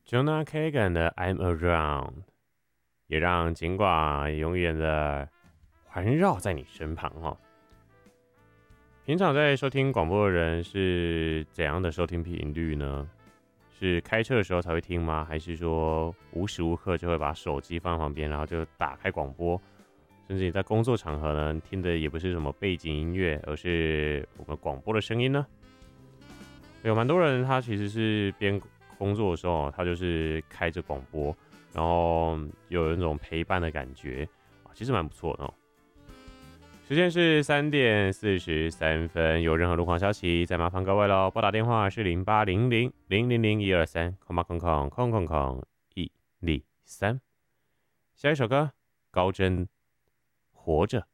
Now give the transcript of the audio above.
Jonah Kagan 的《I'm Around》，也让警广永远的环绕在你身旁哦。平常在收听广播的人是怎样的收听频率呢？是开车的时候才会听吗？还是说无时无刻就会把手机放在旁边，然后就打开广播？甚至你在工作场合呢，听的也不是什么背景音乐，而是我们广播的声音呢？有蛮多人他其实是边工作的时候，他就是开着广播，然后有那种陪伴的感觉啊，其实蛮不错的哦。时间是3:43，有任何路况消息，再麻烦各位喽。拨打电话是0800000123，空空空空空空空103。下一首歌，高真，活着。